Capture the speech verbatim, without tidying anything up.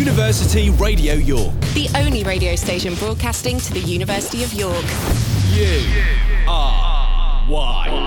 University Radio York. The only radio station broadcasting to the University of York. U R Y